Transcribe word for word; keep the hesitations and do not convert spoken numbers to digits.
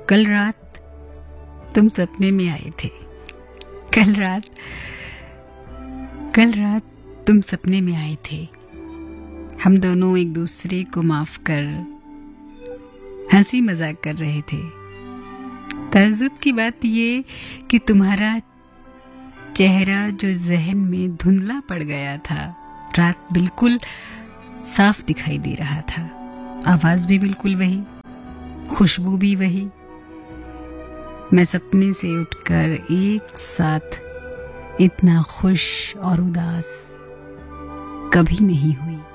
कल रात तुम सपने में आए थे। कल रात कल रात तुम सपने में आए थे। हम दोनों एक दूसरे को माफ कर हंसी मजाक कर रहे थे। ताज्जुब की बात ये कि तुम्हारा चेहरा जो जहन में धुंधला पड़ गया था, रात बिल्कुल साफ दिखाई दे रहा था। आवाज भी बिल्कुल वही, खुशबू भी वही। मैं सपने से उठकर एक साथ इतना खुश और उदास कभी नहीं हुई।